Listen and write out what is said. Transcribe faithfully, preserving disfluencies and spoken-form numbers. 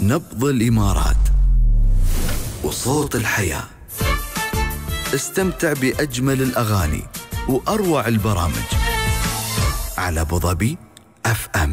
نبض الإمارات وصوت الحياة. استمتع بأجمل الأغاني وأروع البرامج على أبو ظبي أف أم.